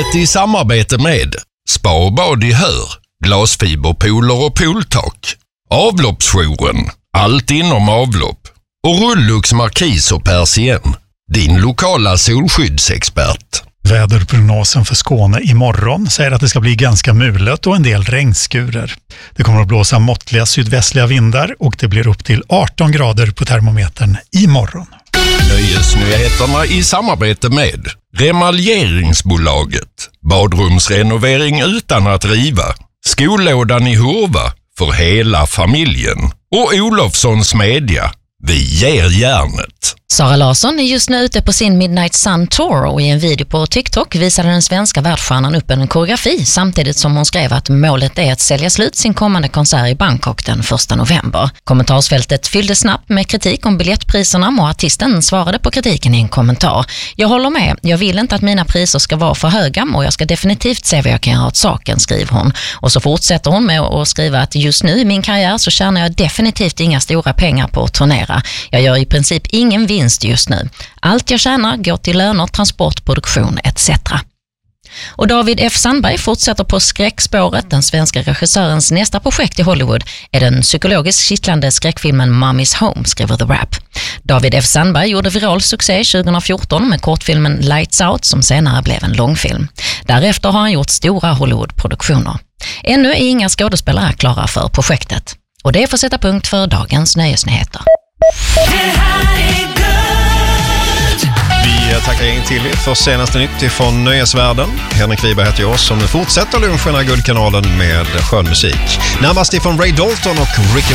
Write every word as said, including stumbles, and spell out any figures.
Programmet i samarbete med Spa och bad i Hör, glasfiberpooler och pooltak, Avloppsjouren, allt inom avlopp och Rullux Markis och Persien, din lokala solskyddsexpert. Väderprognosen för Skåne imorgon säger att det ska bli ganska mulet och en del regnskurer. Det kommer att blåsa måttliga sydvästliga vindar och det blir upp till arton grader på termometern imorgon. Nöjesnyheterna i samarbete med Remaljeringsbolaget, badrumsrenovering utan att riva, Skolådan i Hurva för hela familjen och Olofssons Media. Vi ger järnet. Sara Larsson är just nu ute på sin Midnight Sun Tour och i en video på TikTok visade den svenska världsstjärnan upp en koreografi samtidigt som hon skrev att målet är att sälja slut sin kommande konsert i Bangkok den första november. Kommentarsfältet fyllde snabbt med kritik om biljettpriserna och artisten svarade på kritiken i en kommentar. Jag håller med, jag vill inte att mina priser ska vara för höga och jag ska definitivt se vad jag kan göra åt saken, skriver hon. Och så fortsätter hon med att skriva att just nu i min karriär så tjänar jag definitivt inga stora pengar på att turnera. Jag gör i princip ingen vinst just nu. Allt jag tjänar går till löner, transport, produktion et cetera. Och David F. Sandberg fortsätter på skräckspåret. Den svenska regissörens nästa projekt i Hollywood är den psykologiskt kittlande skräckfilmen Mommy's Home, skriver The Wrap. David F. Sandberg gjorde viral succé tjugo fjorton med kortfilmen Lights Out som senare blev en långfilm. Därefter har han gjort stora Hollywood-produktioner. Ännu är inga skådespelare klara för projektet. Och det får sätta punkt för dagens nöjesnyheter. Vi tackar in till er för senaste nytt ifrån nöjesvärlden. Henrik Wiberg heter jag som fortsätter lunchen i Guldkanalen med skön musik. Närmast ifrån Ray Dalton och Ricky